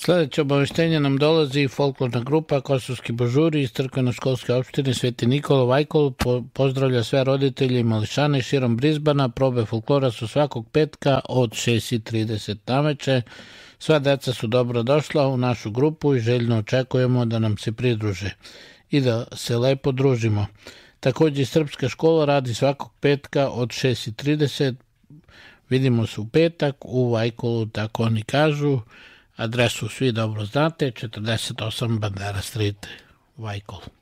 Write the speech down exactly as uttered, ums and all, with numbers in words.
Sledeće obaveštenje nam dolazi folklorna grupa Kosovski božuri iz crkveno-školske opštine Sveti Nikola Vajkol. Po, pozdravlja sve roditelje i mališane širom Brizbana. Probe folklora su svakog petka od šest i trideset naveče. Sva deca su dobro došla u našu grupu i željno očekujemo da nam se pridruže i da se lepo družimo. Takođe i Srpska škola radi svakog petka od šest i trideset. Vidimo se u petak u Vajkolu, tako oni kažu. Adresu svi dobro znate, četrdeset osam Bandera Street, Vajkol.